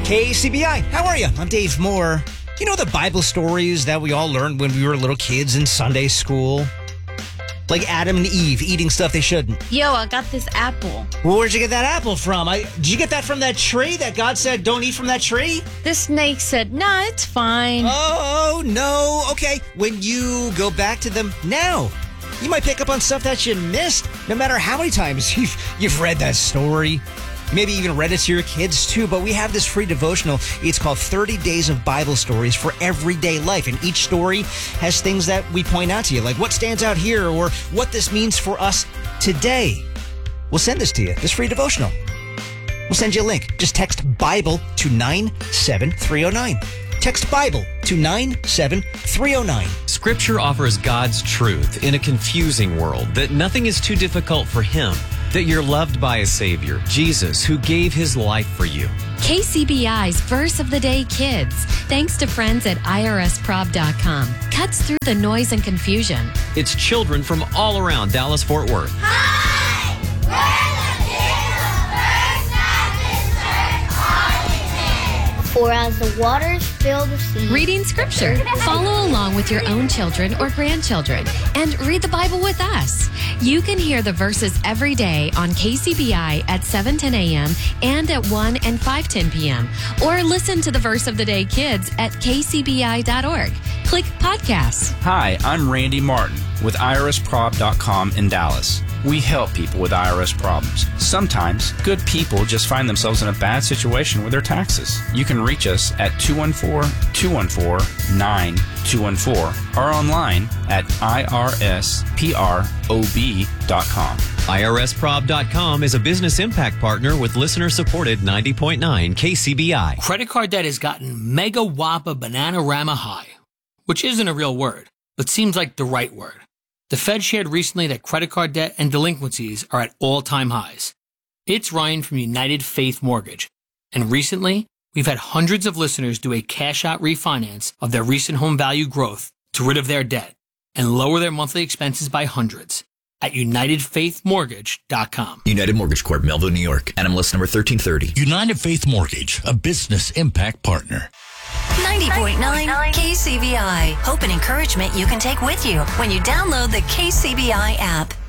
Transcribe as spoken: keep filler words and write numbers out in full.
K C B I, how are you? I'm Dave Moore. You know the Bible stories that we all learned when we were little kids in Sunday school? Like Adam and Eve eating stuff they shouldn't. Yo, I got this apple. Well, where'd you get that apple from? I, did you get that from that tree that God said don't eat from that tree? The snake said, nah, it's fine. Oh, no. Okay, when you go back to them now, you might pick up on stuff that you missed, no matter how many times you've, you've read that story. Maybe even read it to your kids too, but we have this free devotional. It's called thirty days of Bible Stories for Everyday Life. And each story has things that we point out to you, like what stands out here or what this means for us today. We'll send this to you, this free devotional. We'll send you a link. Just text Bible to nine seven three oh nine. Text Bible to nine seven three oh nine. Scripture offers God's truth in a confusing world, that nothing is too difficult for Him, that you're loved by a Savior, Jesus, who gave His life for you. K C B I's Verse of the Day Kids, thanks to friends at I R S prob dot com, cuts through the noise and confusion. It's children from all around Dallas-Fort Worth. Hi! We're the kids of First Baptist Church Arlington. For as the waters fill the sea. Reading Scripture. Follow along with your own children or grandchildren and read the Bible with us. You can hear the verses every day on K C B I at seven ten a.m. and at one and five ten p.m. Or listen to the Verse of the Day Kids at k c b i dot org. Click Podcasts. Hi, I'm Randy Martin with I R S prob dot com in Dallas. We help people with I R S problems. Sometimes, good people just find themselves in a bad situation with their taxes. You can reach us at two one four, two one four, nine two one four or online at I R S prob dot com. I R S prob dot com is a business impact partner with listener-supported ninety point nine K C B I. Credit card debt has gotten mega whopper banana-rama high, which isn't a real word, but seems like the right word. The Fed shared recently that credit card debt and delinquencies are at all-time highs. It's Ryan from United Faith Mortgage, and recently, we've had hundreds of listeners do a cash-out refinance of their recent home value growth to rid of their debt and lower their monthly expenses by hundreds at united faith mortgage dot com. United Mortgage Corp, Melville, New York. N M L S number thirteen thirty. United Faith Mortgage, a business impact partner. ninety point nine K C B I. Hope and encouragement you can take with you when you download the K C B I app.